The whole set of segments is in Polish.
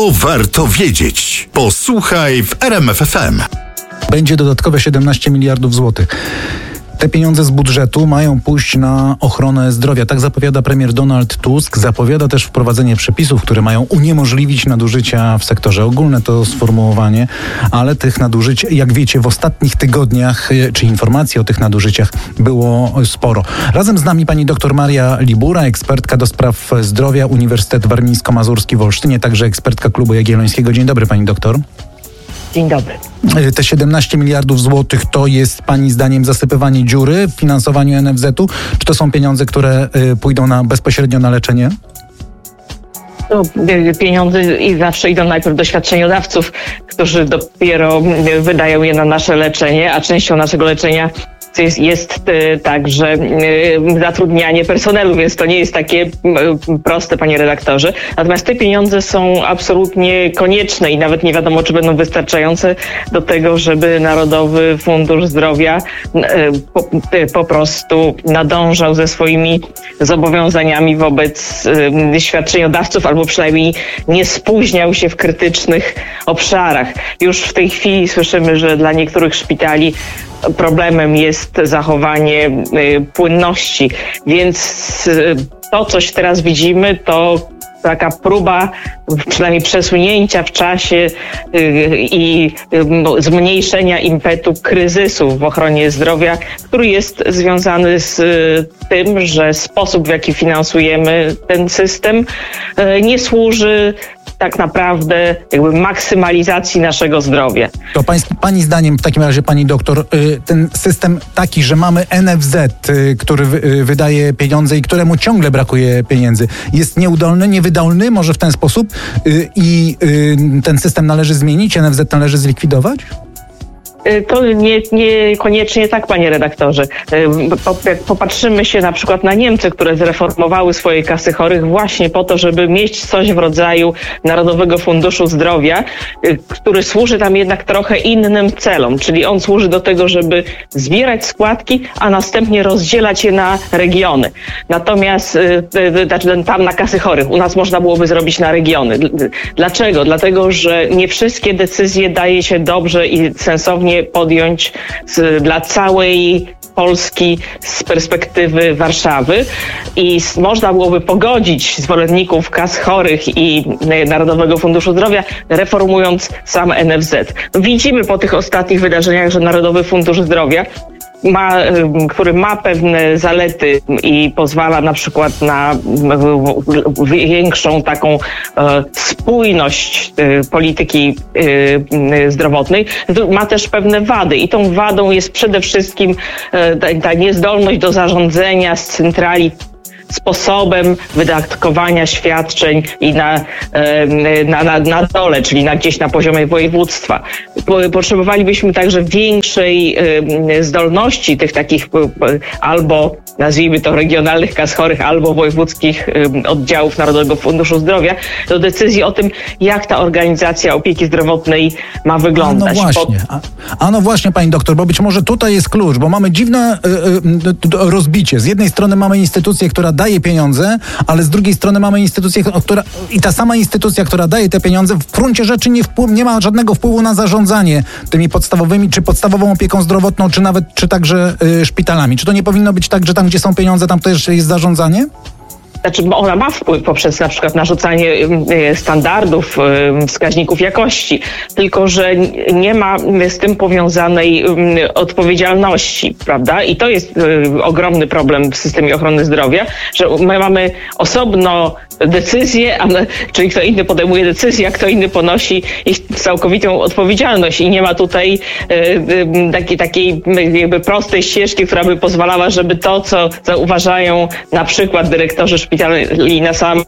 To warto wiedzieć. Posłuchaj w RMF FM. Będzie dodatkowe 17 miliardów złotych. Te pieniądze z budżetu mają pójść na ochronę zdrowia. Tak zapowiada premier Donald Tusk. Zapowiada też wprowadzenie przepisów, które mają uniemożliwić nadużycia w sektorze. Ogólne to sformułowanie, ale tych nadużyć, jak wiecie, w ostatnich tygodniach, czy informacji o tych nadużyciach było sporo. Razem z nami pani dr Maria Libura, ekspertka do spraw zdrowia, Uniwersytet Warmińsko-Mazurski w Olsztynie, także ekspertka Klubu Jagiellońskiego. Dzień dobry, pani doktor. Dzień dobry. Te 17 miliardów złotych to jest pani zdaniem zasypywanie dziury w finansowaniu NFZ-u? Czy to są pieniądze, które pójdą bezpośrednio na leczenie? Pieniądze zawsze idą najpierw do świadczeniodawców, którzy dopiero wydają je na nasze leczenie, a częścią naszego leczenia jest także zatrudnianie personelu, więc to nie jest takie proste, panie redaktorze. Natomiast te pieniądze są absolutnie konieczne i nawet nie wiadomo, czy będą wystarczające do tego, żeby Narodowy Fundusz Zdrowia po prostu nadążał ze swoimi zobowiązaniami wobec świadczeniodawców, albo przynajmniej nie spóźniał się w krytycznych obszarach. Już w tej chwili słyszymy, że dla niektórych szpitali problemem jest zachowanie płynności, więc to, coś teraz widzimy, to taka próba przynajmniej przesunięcia w czasie i zmniejszenia impetu kryzysu w ochronie zdrowia, który jest związany z tym, że sposób, w jaki finansujemy ten system, nie służy tak naprawdę maksymalizacji naszego zdrowia. To pani zdaniem, w takim razie pani doktor, ten system taki, że mamy NFZ, który wydaje pieniądze i któremu ciągle brakuje pieniędzy, jest nieudolny, niewydolny, może w ten sposób i ten system należy zmienić, NFZ należy zlikwidować? To niekoniecznie tak, panie redaktorze. Jak popatrzymy się na przykład na Niemcy, które zreformowały swoje kasy chorych właśnie po to, żeby mieć coś w rodzaju Narodowego Funduszu Zdrowia, który służy tam jednak trochę innym celom, czyli on służy do tego, żeby zbierać składki, a następnie rozdzielać je na regiony. Natomiast tam na kasy chorych u nas można byłoby zrobić na regiony. Dlaczego? Dlatego, że nie wszystkie decyzje daje się dobrze i sensownie podjąć dla całej Polski z perspektywy Warszawy i można byłoby pogodzić zwolenników kas chorych i Narodowego Funduszu Zdrowia, reformując sam NFZ. Widzimy po tych ostatnich wydarzeniach, że Narodowy Fundusz Zdrowia, który ma pewne zalety i pozwala na przykład na większą taką spójność polityki zdrowotnej, ma też pewne wady i tą wadą jest przede wszystkim ta niezdolność do zarządzania z centrali sposobem wydatkowania świadczeń i na dole, czyli gdzieś na poziomie województwa. Potrzebowalibyśmy także większej zdolności tych takich albo, nazwijmy to, regionalnych kas chorych, albo wojewódzkich oddziałów Narodowego Funduszu Zdrowia do decyzji o tym, jak ta organizacja opieki zdrowotnej ma wyglądać. No właśnie, pani doktor, bo być może tutaj jest klucz, bo mamy dziwne rozbicie. Z jednej strony mamy instytucję, która daje pieniądze, ale z drugiej strony mamy instytucję, i ta sama instytucja, która daje te pieniądze, w gruncie rzeczy nie ma żadnego wpływu na zarządzanie tymi podstawowymi, czy podstawową opieką zdrowotną, czy także szpitalami. Czy to nie powinno być tak, że tam, gdzie są pieniądze, tam też jest zarządzanie? Znaczy, ona ma wpływ poprzez na przykład narzucanie standardów, wskaźników jakości, tylko że nie ma z tym powiązanej odpowiedzialności, prawda? I to jest ogromny problem w systemie ochrony zdrowia, że my mamy osobno decyzje, czyli kto inny podejmuje decyzje, a kto inny ponosi ich całkowitą odpowiedzialność i nie ma tutaj takiej jakby prostej ścieżki, która by pozwalała, żeby to, co zauważają na przykład dyrektorzy szpitali na samym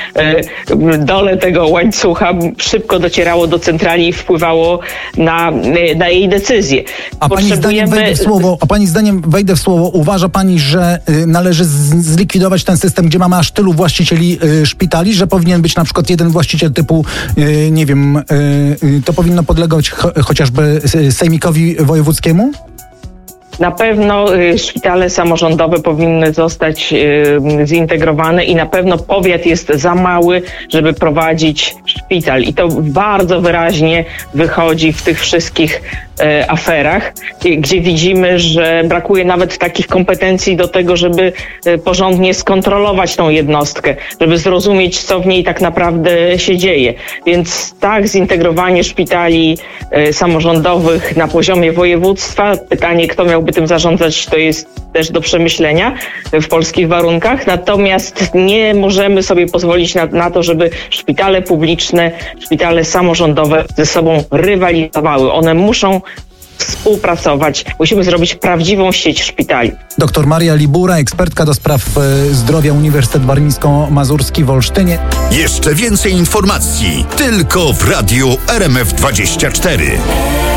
dole tego łańcucha, szybko docierało do centrali i wpływało na jej decyzje. A pani zdaniem, wejdę w słowo, uważa pani, że należy zlikwidować ten system, gdzie mamy aż tylu właścicieli szpitali, że powinien być na przykład jeden właściciel typu, nie wiem, to powinno podlegać chociażby sejmikowi wojewódzkiemu? Na pewno szpitale samorządowe powinny zostać zintegrowane i na pewno powiat jest za mały, żeby prowadzić szpital. I to bardzo wyraźnie wychodzi w tych wszystkich aferach, gdzie widzimy, że brakuje nawet takich kompetencji do tego, żeby porządnie skontrolować tą jednostkę, żeby zrozumieć, co w niej tak naprawdę się dzieje. Więc tak, zintegrowanie szpitali samorządowych na poziomie województwa. Pytanie, kto miałby tym zarządzać, to jest też do przemyślenia w polskich warunkach. Natomiast nie możemy sobie pozwolić na to, żeby szpitale publiczne, szpitale samorządowe ze sobą rywalizowały. One muszą współpracować. Musimy zrobić prawdziwą sieć szpitali. Doktor Maria Libura, ekspertka do spraw zdrowia, Uniwersytet Warmińsko-Mazurski w Olsztynie. Jeszcze więcej informacji tylko w Radiu RMF24.